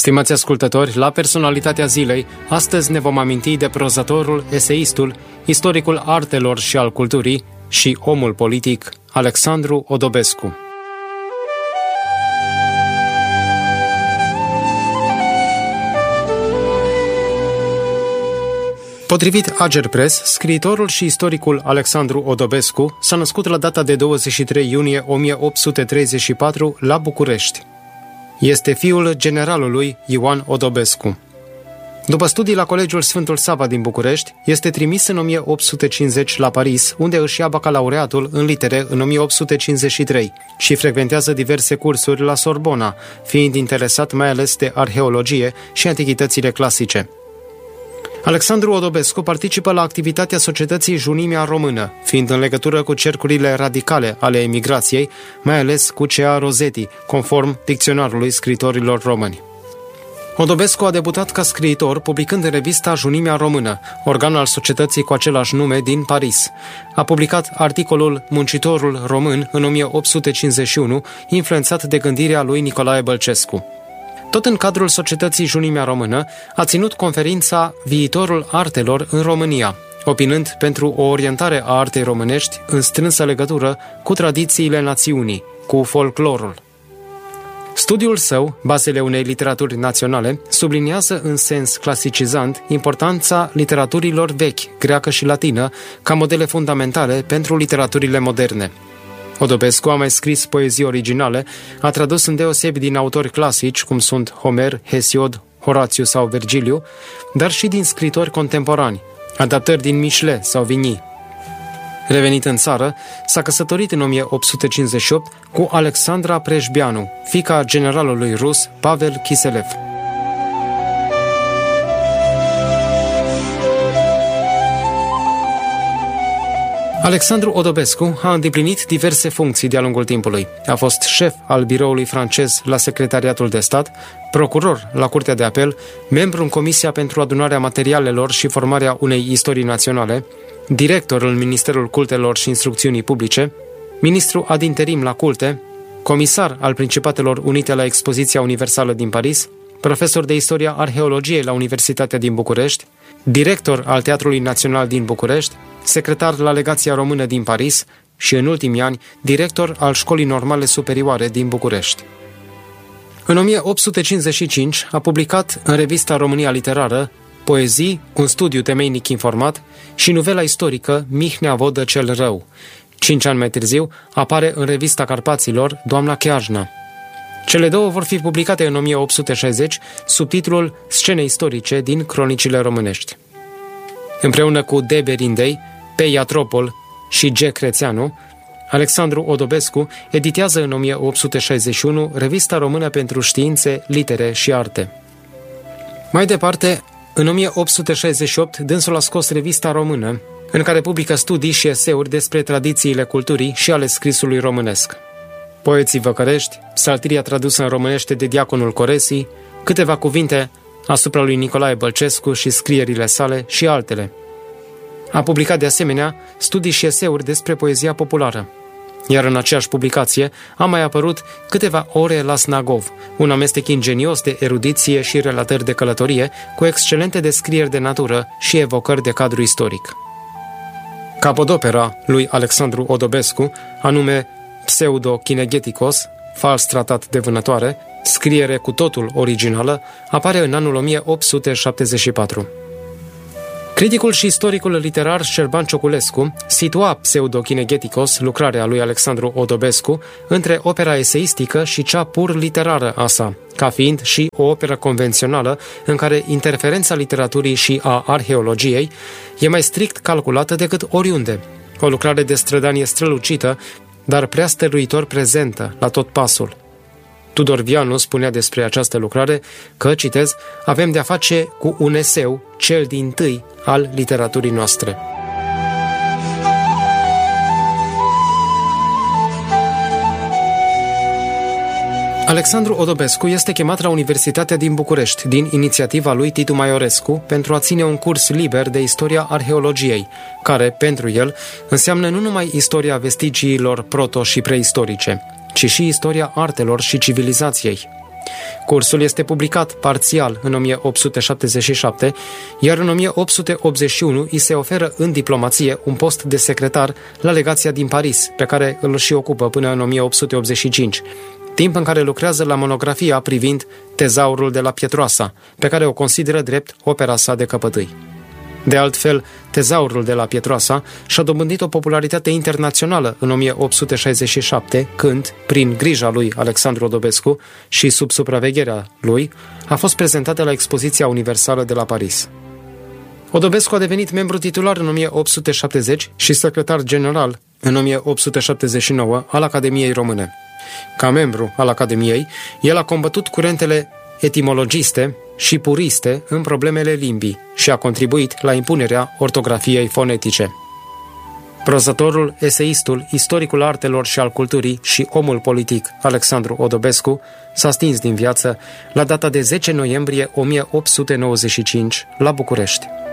Stimați ascultători, la Personalitatea Zilei, astăzi ne vom aminti de prozatorul, eseistul, istoricul artelor și al culturii și omul politic Alexandru Odobescu. Potrivit Agerpres, scriitorul și istoricul Alexandru Odobescu s-a născut la data de 23 iunie 1834 la București. Este fiul generalului Ioan Odobescu. După studii la Colegiul Sfântul Sava din București, este trimis în 1850 la Paris, unde își ia bacalaureatul în litere în 1853 și frecventează diverse cursuri la Sorbona, fiind interesat mai ales de arheologie și antichitățile clasice. Alexandru Odobescu participă la activitatea societății Junimea Română, fiind în legătură cu cercurile radicale ale emigrației, mai ales cu C.A. Rosetti, conform dicționarului scriitorilor români. Odobescu a debutat ca scriitor publicând în revista Junimea Română, organ al societății cu același nume din Paris. A publicat articolul Muncitorul Român în 1851, influențat de gândirea lui Nicolae Bălcescu. Tot în cadrul societății Junimea Română, a ținut conferința Viitorul Artelor în România, opinând pentru o orientare a artei românești în strânsă legătură cu tradițiile națiunii, cu folclorul. Studiul său, Bazele unei literaturi naționale, subliniază în sens clasicizant importanța literaturilor vechi, greacă și latină, ca modele fundamentale pentru literaturile moderne. Odobescu a mai scris poezii originale, a tradus îndeosebi din autori clasici, cum sunt Homer, Hesiod, Horațiu sau Virgiliu, dar și din scritori contemporani, adaptări din Michelet sau Vigny. Revenit în țară, s-a căsătorit în 1858 cu Alexandra Preșbianu, fiica generalului rus Pavel Kiselev. Alexandru Odobescu a îndeplinit diverse funcții de-a lungul timpului. A fost șef al biroului francez la Secretariatul de Stat, procuror la Curtea de Apel, membru în Comisia pentru adunarea materialelor și formarea unei istorii naționale, director în Ministerul Cultelor și Instrucțiunii Publice, ministru ad interim la culte, comisar al Principatelor Unite la Expoziția Universală din Paris, profesor de istoria arheologiei la Universitatea din București, director al Teatrului Național din București, secretar la Legația Română din Paris și, în ultimii ani, director al Școlii Normale Superioare din București. În 1855 a publicat în revista România Literară poezii, un studiu temeinic informat și novela istorică Mihnea Vodă cel Rău. 5 ani mai târziu apare în revista Carpaților Doamna Cheajna. Cele două vor fi publicate în 1860 sub titlul Scene istorice din cronicile românești. Împreună cu D. Berindei, P. Iatropol și G. Crețeanu, Alexandru Odobescu editează în 1861 Revista Română pentru Științe, Litere și Arte. Mai departe, în 1868, dânsul a scos Revista Română, în care publică studii și eseuri despre tradițiile culturii și ale scrisului românesc. Poeții văcărești, psaltiria tradusă în românește de Diaconul Coresii, câteva cuvinte asupra lui Nicolae Bălcescu și scrierile sale și altele. A publicat de asemenea studii și eseuri despre poezia populară. Iar în aceeași publicație a mai apărut Câteva ore la Snagov, un amestec ingenios de erudiție și relatări de călătorie, cu excelente descrieri de natură și evocări de cadru istoric. Capodopera lui Alexandru Odobescu, anume Pseudo-Kinegeticos, fals tratat de vânătoare, scriere cu totul originală, apare în anul 1874. Criticul și istoricul literar Șerban Cioculescu situa Pseudo-Kinegeticos, lucrarea lui Alexandru Odobescu, între opera eseistică și cea pur literară a sa, ca fiind și o operă convențională în care interferența literaturii și a arheologiei e mai strict calculată decât oriunde. O lucrare de strădanie strălucită, dar prea stăruitor prezentă la tot pasul. Tudor Vianu spunea despre această lucrare că, citez, avem de-a face cu un eseu, cel dintâi al literaturii noastre. Alexandru Odobescu este chemat la Universitatea din București, din inițiativa lui Titu Maiorescu, pentru a ține un curs liber de istoria arheologiei, care, pentru el, înseamnă nu numai istoria vestigiilor proto- și preistorice, ci și istoria artelor și civilizației. Cursul este publicat parțial în 1877, iar în 1881 îi se oferă în diplomație un post de secretar la legația din Paris, pe care îl și ocupă până în 1885, timp în care lucrează la monografia privind tezaurul de la Pietroasa, pe care o consideră drept opera sa de căpătâi. De altfel, tezaurul de la Pietroasa și-a dobândit o popularitate internațională în 1867, când, prin grija lui Alexandru Odobescu și sub supravegherea lui, a fost prezentată la Expoziția Universală de la Paris. Odobescu a devenit membru titular în 1870 și secretar general în 1879 al Academiei Române. Ca membru al Academiei, el a combătut curentele etimologiste și puriste în problemele limbii și a contribuit la impunerea ortografiei fonetice. Prozătorul, eseistul, istoricul artelor și al culturii și omul politic Alexandru Odobescu s-a stins din viață la data de 10 noiembrie 1895 la București.